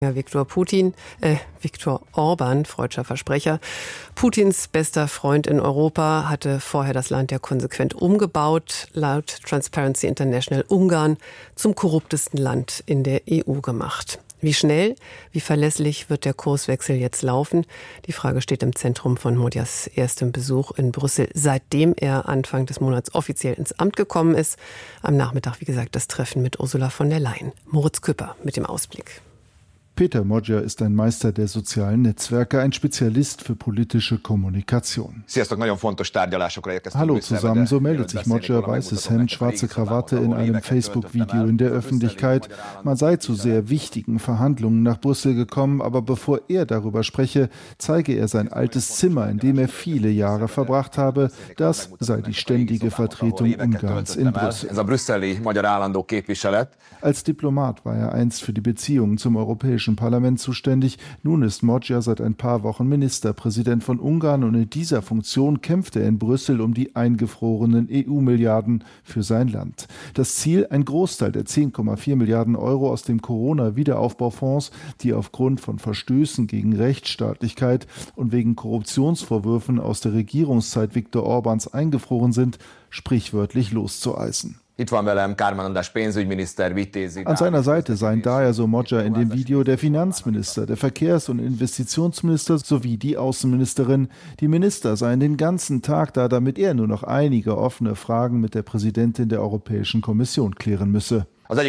Ja, Viktor Orban, freudscher Versprecher. Putins bester Freund in Europa hatte vorher das Land ja konsequent umgebaut, laut Transparency International Ungarn zum korruptesten Land in der EU gemacht. Wie schnell, wie verlässlich wird der Kurswechsel jetzt laufen? Die Frage steht im Zentrum von Modias erstem Besuch in Brüssel, seitdem er Anfang des Monats offiziell ins Amt gekommen ist. Am Nachmittag, wie gesagt, das Treffen mit Ursula von der Leyen. Moritz Küpper mit dem Ausblick. Peter Magyar ist ein Meister der sozialen Netzwerke, ein Spezialist für politische Kommunikation. Hallo zusammen, so meldet sich Magyar, weißes Hemd, schwarze Krawatte in einem Facebook-Video in der Öffentlichkeit. Man sei zu sehr wichtigen Verhandlungen nach Brüssel gekommen, aber bevor er darüber spreche, zeige er sein altes Zimmer, in dem er viele Jahre verbracht habe. Das sei die ständige Vertretung Ungarns in Brüssel. Als Diplomat war er einst für die Beziehungen zum Europäischen Parlament zuständig. Nun ist Magyar seit ein paar Wochen Ministerpräsident von Ungarn und in dieser Funktion kämpft er in Brüssel um die eingefrorenen EU-Milliarden für sein Land. Das Ziel, ein Großteil der 10,4 Milliarden Euro aus dem Corona-Wiederaufbaufonds, die aufgrund von Verstößen gegen Rechtsstaatlichkeit und wegen Korruptionsvorwürfen aus der Regierungszeit Viktor Orbáns eingefroren sind, sprichwörtlich loszueisen. An seiner Seite seien daher, so Magyar in dem Video, der Finanzminister, der Verkehrs- und Investitionsminister sowie die Außenministerin. Die Minister seien den ganzen Tag da, damit er nur noch einige offene Fragen mit der Präsidentin der Europäischen Kommission klären müsse.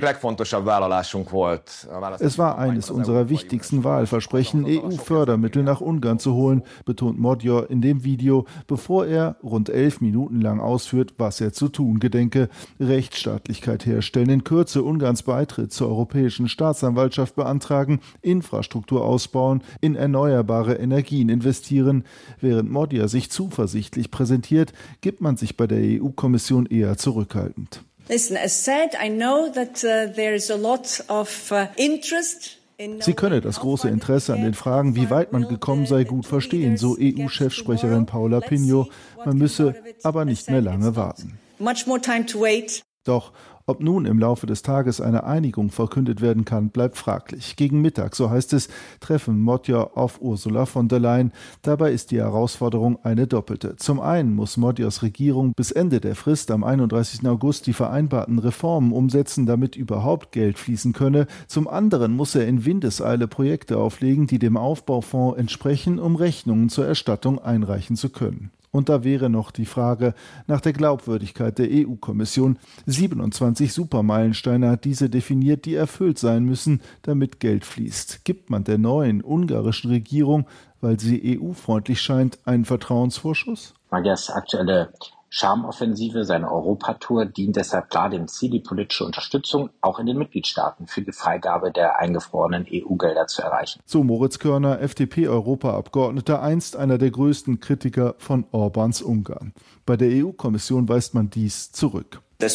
Es war eines unserer wichtigsten Wahlversprechen, EU-Fördermittel nach Ungarn zu holen, betont Magyar in dem Video, bevor er rund 11 Minuten lang ausführt, was er zu tun gedenke. Rechtsstaatlichkeit herstellen, in Kürze Ungarns Beitritt zur Europäischen Staatsanwaltschaft beantragen, Infrastruktur ausbauen, in erneuerbare Energien investieren. Während Magyar sich zuversichtlich präsentiert, gibt man sich bei der EU-Kommission eher zurückhaltend. Listen, as said, I know that there is a lot of interest. Sie könne das große Interesse an den Fragen, wie weit man gekommen sei, gut verstehen, so EU-Chefsprecherin Paula Pinho. Man müsse aber nicht mehr lange warten. Doch ob nun im Laufe des Tages eine Einigung verkündet werden kann, bleibt fraglich. Gegen Mittag, so heißt es, treffen Magyar auf Ursula von der Leyen. Dabei ist die Herausforderung eine doppelte. Zum einen muss Magyars Regierung bis Ende der Frist am 31. August die vereinbarten Reformen umsetzen, damit überhaupt Geld fließen könne. Zum anderen muss er in Windeseile Projekte auflegen, die dem Aufbaufonds entsprechen, um Rechnungen zur Erstattung einreichen zu können. Und da wäre noch die Frage nach der Glaubwürdigkeit der EU-Kommission. 27 Supermeilensteine hat diese definiert, die erfüllt sein müssen, damit Geld fließt. Gibt man der neuen ungarischen Regierung, weil sie EU-freundlich scheint, einen Vertrauensvorschuss? Magyars aktuelle Charmoffensive, seine Europatour, dient deshalb klar dem Ziel, die politische Unterstützung auch in den Mitgliedstaaten für die Freigabe der eingefrorenen EU-Gelder zu erreichen. So Moritz Körner, FDP-Europaabgeordneter, einst einer der größten Kritiker von Orbáns Ungarn. Bei der EU-Kommission weist man dies zurück. Es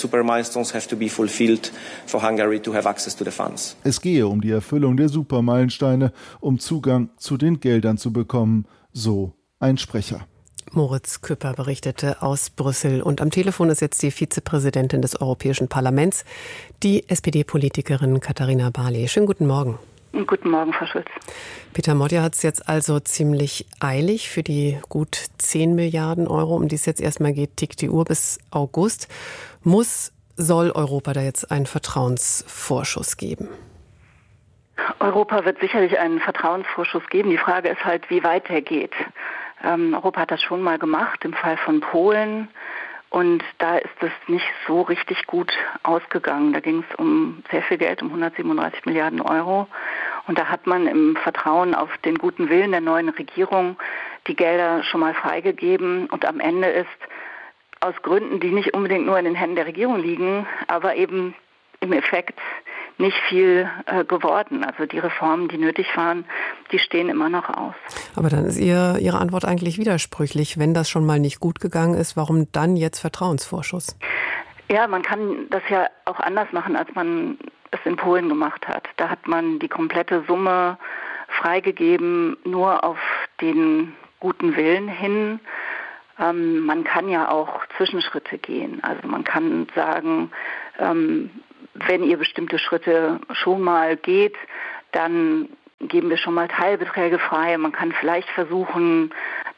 gehe um die Erfüllung der Supermeilensteine, um Zugang zu den Geldern zu bekommen, so ein Sprecher. Moritz Küpper berichtete aus Brüssel. Und am Telefon ist jetzt die Vizepräsidentin des Europäischen Parlaments, die SPD-Politikerin Katharina Barley. Schönen guten Morgen. Guten Morgen, Frau Schulz. Peter Magyar hat es jetzt also ziemlich eilig. Für die gut 10 Milliarden Euro, um die es jetzt erstmal geht, tickt die Uhr bis August. Soll Europa da jetzt einen Vertrauensvorschuss geben? Europa wird sicherlich einen Vertrauensvorschuss geben. Die Frage ist halt, wie weit er geht. Europa hat das schon mal gemacht, im Fall von Polen. Und da ist es nicht so richtig gut ausgegangen. Da ging es um sehr viel Geld, um 137 Milliarden Euro. Und da hat man im Vertrauen auf den guten Willen der neuen Regierung die Gelder schon mal freigegeben. Und am Ende ist aus Gründen, die nicht unbedingt nur in den Händen der Regierung liegen, aber eben im Effekt nicht viel geworden. Also die Reformen, die nötig waren, die stehen immer noch aus. Aber dann ist Ihre Antwort eigentlich widersprüchlich. Wenn das schon mal nicht gut gegangen ist, warum dann jetzt Vertrauensvorschuss? Ja, man kann das ja auch anders machen, als man es in Polen gemacht hat. Da hat man die komplette Summe freigegeben, nur auf den guten Willen hin. Man kann ja auch Zwischenschritte gehen. Also man kann sagen, wenn ihr bestimmte Schritte schon mal geht, dann geben wir schon mal Teilbeträge frei. Man kann vielleicht versuchen,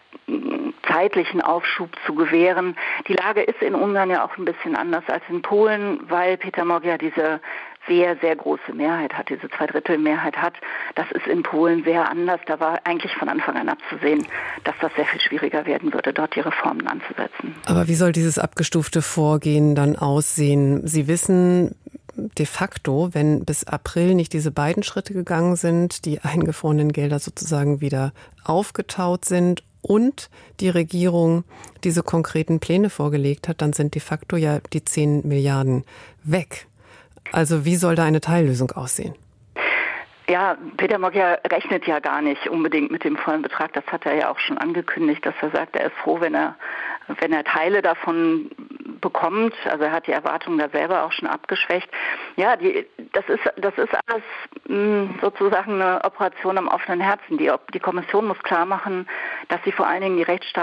zeitlichen Aufschub zu gewähren. Die Lage ist in Ungarn ja auch ein bisschen anders als in Polen, weil Peter Magyar diese sehr, sehr große Mehrheit hat, diese 2/3 hat. Das ist in Polen sehr anders. Da war eigentlich von Anfang an abzusehen, dass das sehr viel schwieriger werden würde, dort die Reformen anzusetzen. Aber wie soll dieses abgestufte Vorgehen dann aussehen? Sie wissen de facto, wenn bis April nicht diese beiden Schritte gegangen sind, die eingefrorenen Gelder sozusagen wieder aufgetaut sind und die Regierung diese konkreten Pläne vorgelegt hat, dann sind de facto ja die 10 Milliarden weg. Also wie soll da eine Teillösung aussehen? Ja, Peter Magyar rechnet ja gar nicht unbedingt mit dem vollen Betrag. Das hat er ja auch schon angekündigt, dass er sagt, er ist froh, wenn er Teile davon bekommt. Also er hat die Erwartungen da selber auch schon abgeschwächt. Ja, das ist alles sozusagen eine Operation am offenen Herzen. Die Kommission muss klar machen, dass sie vor allen Dingen die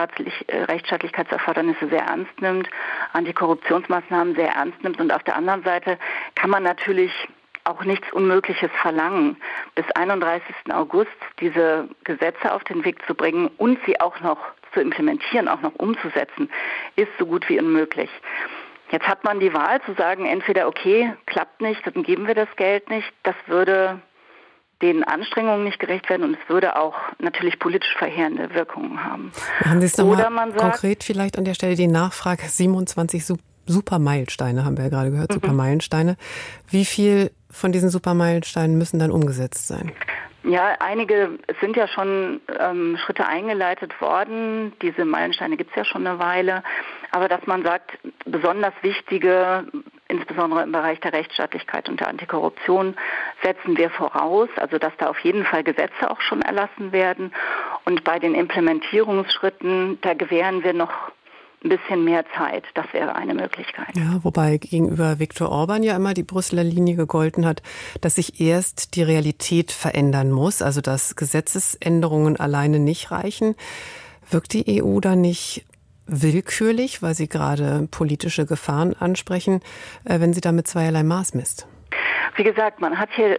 Rechtsstaatlichkeitserfordernisse sehr ernst nimmt, Antikorruptionsmaßnahmen sehr ernst nimmt. Und auf der anderen Seite kann man natürlich auch nichts Unmögliches verlangen, bis 31. August diese Gesetze auf den Weg zu bringen und sie auch noch zu implementieren, auch noch umzusetzen, ist so gut wie unmöglich. Jetzt hat man die Wahl zu sagen, entweder okay, klappt nicht, dann geben wir das Geld nicht. Das würde den Anstrengungen nicht gerecht werden und es würde auch natürlich politisch verheerende Wirkungen haben. Machen Sie es nochmal konkret vielleicht an der Stelle die Nachfrage, 27 Supermeilensteine haben wir ja gerade gehört, Supermeilensteine. Wie viel von diesen Supermeilensteinen müssen dann umgesetzt sein? Ja, es sind ja schon Schritte eingeleitet worden. Diese Meilensteine gibt es ja schon eine Weile. Aber dass man sagt, besonders wichtige, insbesondere im Bereich der Rechtsstaatlichkeit und der Antikorruption, setzen wir voraus. Also dass da auf jeden Fall Gesetze auch schon erlassen werden. Und bei den Implementierungsschritten, da gewähren wir noch ein bisschen mehr Zeit. Das wäre eine Möglichkeit. Ja, wobei gegenüber Viktor Orban ja immer die Brüsseler Linie gegolten hat, dass sich erst die Realität verändern muss, also dass Gesetzesänderungen alleine nicht reichen. Wirkt die EU da nicht willkürlich, weil Sie gerade politische Gefahren ansprechen, wenn sie da mit zweierlei Maß misst? Wie gesagt, man hat hier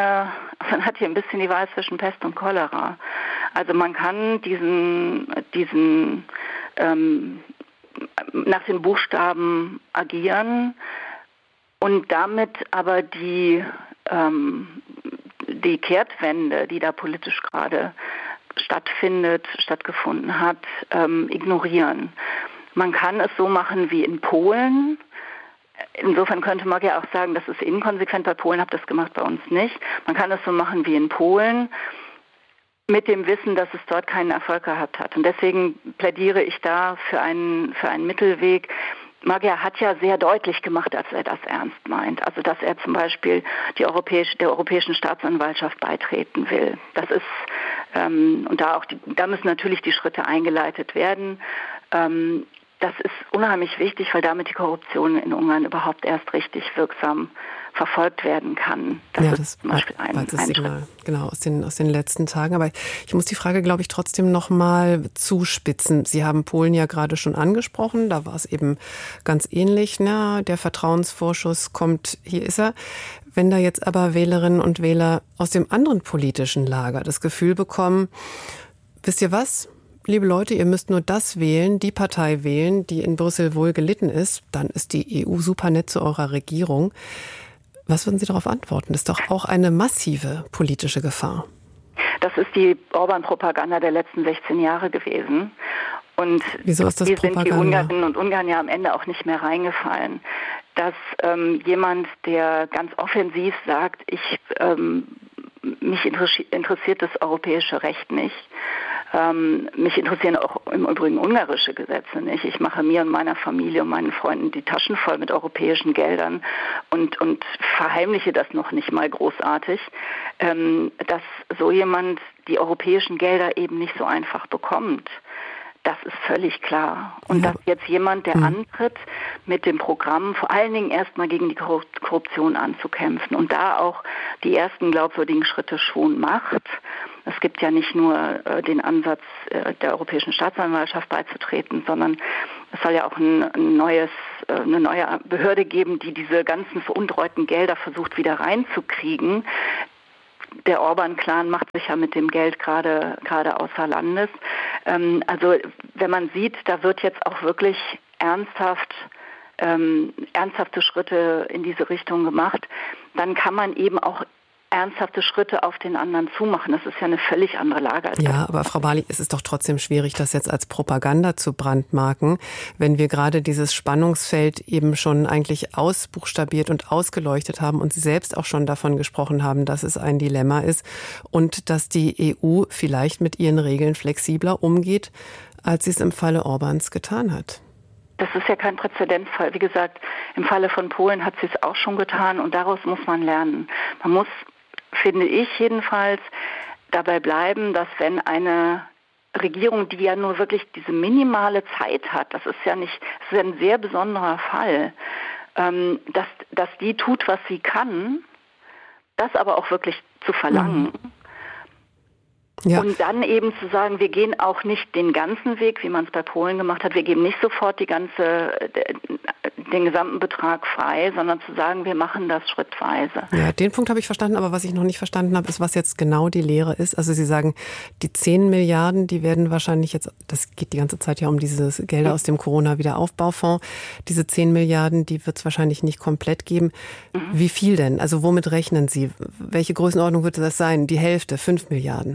ein bisschen die Wahl zwischen Pest und Cholera. Also man kann diesen nach den Buchstaben agieren und damit aber die Kehrtwende, die da politisch gerade stattgefunden hat, ignorieren. Man kann es so machen wie in Polen. Insofern könnte man ja auch sagen, das ist inkonsequent. Bei Polen habt das gemacht, bei uns nicht. Man kann es so machen wie in Polen, mit dem Wissen, dass es dort keinen Erfolg gehabt hat. Und deswegen plädiere ich da für einen Mittelweg. Magyar hat ja sehr deutlich gemacht, dass er das ernst meint. Also dass er zum Beispiel der Europäischen Staatsanwaltschaft beitreten will. Das ist und da müssen natürlich die Schritte eingeleitet werden. Das ist unheimlich wichtig, weil damit die Korruption in Ungarn überhaupt erst richtig wirksam verfolgt werden kann. Das ist zum Beispiel ein Signal, genau, aus den letzten Tagen. Aber ich muss die Frage, glaube ich, trotzdem noch mal zuspitzen. Sie haben Polen ja gerade schon angesprochen. Da war es eben ganz ähnlich. Der Vertrauensvorschuss kommt, hier ist er. Wenn da jetzt aber Wählerinnen und Wähler aus dem anderen politischen Lager das Gefühl bekommen, wisst ihr was? Liebe Leute, ihr müsst nur das wählen, die Partei wählen, die in Brüssel wohl gelitten ist, dann ist die EU super nett zu eurer Regierung. Was würden Sie darauf antworten? Das ist doch auch eine massive politische Gefahr. Das ist die Orban-Propaganda der letzten 16 Jahre gewesen. Und wieso ist das hier Propaganda? Sind die Ungarinnen und Ungarn ja am Ende auch nicht mehr reingefallen. Dass jemand, der ganz offensiv sagt, mich interessiert das europäische Recht nicht, mich interessieren auch im Übrigen ungarische Gesetze nicht. Ich mache mir und meiner Familie und meinen Freunden die Taschen voll mit europäischen Geldern und verheimliche das noch nicht mal großartig, dass so jemand die europäischen Gelder eben nicht so einfach bekommt. Das ist völlig klar. Und dass jetzt jemand, der antritt, mit dem Programm vor allen Dingen erstmal gegen die Korruption anzukämpfen und da auch die ersten glaubwürdigen Schritte schon macht. Es gibt ja nicht nur den Ansatz, der Europäischen Staatsanwaltschaft beizutreten, sondern es soll ja auch eine neue Behörde geben, die diese ganzen veruntreuten Gelder versucht wieder reinzukriegen. der Orban-Clan macht sich ja mit dem Geld gerade außer Landes. Also wenn man sieht, da wird jetzt auch wirklich ernsthafte Schritte in diese Richtung gemacht, dann kann man eben auch ernsthafte Schritte auf den anderen zumachen. Das ist ja eine völlig andere Lage. Ja, aber Frau Barley, es ist doch trotzdem schwierig, das jetzt als Propaganda zu brandmarken, wenn wir gerade dieses Spannungsfeld eben schon eigentlich ausbuchstabiert und ausgeleuchtet haben und Sie selbst auch schon davon gesprochen haben, dass es ein Dilemma ist und dass die EU vielleicht mit ihren Regeln flexibler umgeht, als sie es im Falle Orbáns getan hat. Das ist ja kein Präzedenzfall. Wie gesagt, im Falle von Polen hat sie es auch schon getan und daraus muss man lernen. Man muss, finde ich jedenfalls, dabei bleiben, dass wenn eine Regierung, die ja nur wirklich diese minimale Zeit hat, das ist ja ein sehr besonderer Fall, dass die tut, was sie kann, das aber auch wirklich zu verlangen. Ja. Und dann eben zu sagen, wir gehen auch nicht den ganzen Weg, wie man es bei Polen gemacht hat, wir geben nicht sofort den gesamten Betrag frei, sondern zu sagen, wir machen das schrittweise. Ja, den Punkt habe ich verstanden, aber was ich noch nicht verstanden habe, ist, was jetzt genau die Lehre ist. Also Sie sagen, die 10 Milliarden, die werden wahrscheinlich jetzt, das geht die ganze Zeit ja um diese Gelder aus dem Corona-Wiederaufbaufonds, diese 10 Milliarden, die wird es wahrscheinlich nicht komplett geben. Wie viel denn? Also womit rechnen Sie? Welche Größenordnung wird das sein? Die Hälfte, 5 Milliarden?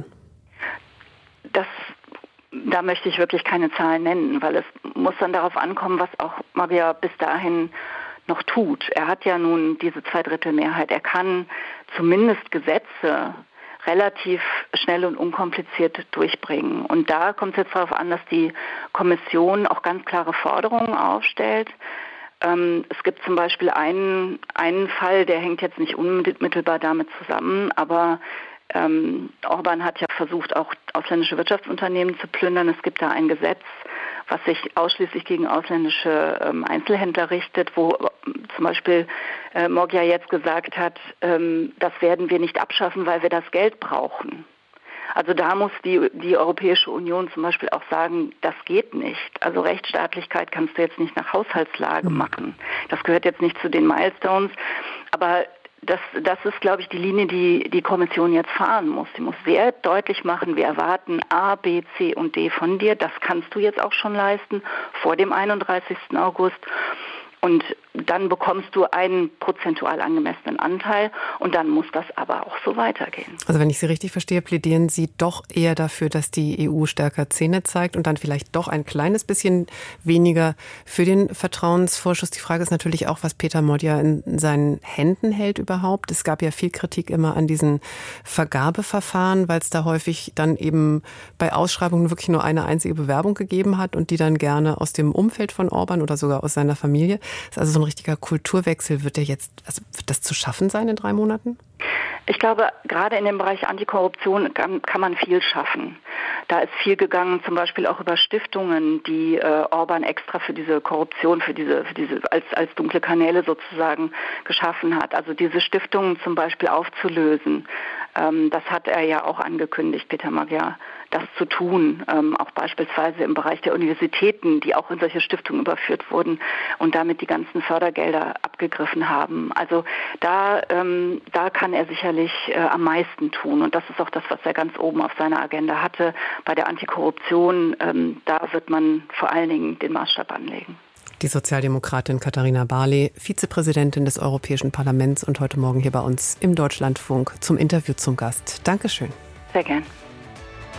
Da möchte ich wirklich keine Zahlen nennen, weil es muss dann darauf ankommen, was auch Magyar bis dahin noch tut. Er hat ja nun diese 2/3 Er kann zumindest Gesetze relativ schnell und unkompliziert durchbringen. Und da kommt es jetzt darauf an, dass die Kommission auch ganz klare Forderungen aufstellt. Es gibt zum Beispiel einen Fall, der hängt jetzt nicht unmittelbar damit zusammen, aber Orbán hat ja versucht, auch ausländische Wirtschaftsunternehmen zu plündern. Es gibt da ein Gesetz, was sich ausschließlich gegen ausländische Einzelhändler richtet, wo zum Beispiel Magyar jetzt gesagt hat, das werden wir nicht abschaffen, weil wir das Geld brauchen. Also da muss die Europäische Union zum Beispiel auch sagen, das geht nicht. Also Rechtsstaatlichkeit kannst du jetzt nicht nach Haushaltslage machen. Das gehört jetzt nicht zu den Milestones, aber das ist, glaube ich, die Linie, die Kommission jetzt fahren muss. Sie muss sehr deutlich machen, wir erwarten A, B, C und D von dir. Das kannst du jetzt auch schon leisten vor dem 31. August. Und dann bekommst du einen prozentual angemessenen Anteil und dann muss das aber auch so weitergehen. Also wenn ich Sie richtig verstehe, plädieren Sie doch eher dafür, dass die EU stärker Zähne zeigt und dann vielleicht doch ein kleines bisschen weniger für den Vertrauensvorschuss. Die Frage ist natürlich auch, was Peter Magyar in seinen Händen hält überhaupt. Es gab ja viel Kritik immer an diesen Vergabeverfahren, weil es da häufig dann eben bei Ausschreibungen wirklich nur eine einzige Bewerbung gegeben hat und die dann gerne aus dem Umfeld von Orbán oder sogar aus seiner Familie. Das ist also so ein richtiger Kulturwechsel. Wird das zu schaffen sein in 3 Monaten? Ich glaube, gerade in dem Bereich Antikorruption kann man viel schaffen. Da ist viel gegangen, zum Beispiel auch über Stiftungen, die Orbán extra für diese Korruption, für diese als dunkle Kanäle sozusagen geschaffen hat. Also diese Stiftungen zum Beispiel aufzulösen. Das hat er ja auch angekündigt, Peter Magyar, das zu tun. Auch beispielsweise im Bereich der Universitäten, die auch in solche Stiftungen überführt wurden und damit die ganzen Fördergelder abgegriffen haben. Also da kann er sicherlich am meisten tun. Und das ist auch das, was er ganz oben auf seiner Agenda hatte. Bei der Antikorruption, da wird man vor allen Dingen den Maßstab anlegen. Die Sozialdemokratin Katharina Barley, Vizepräsidentin des Europäischen Parlaments und heute Morgen hier bei uns im Deutschlandfunk zum Interview zum Gast. Dankeschön. Sehr gern.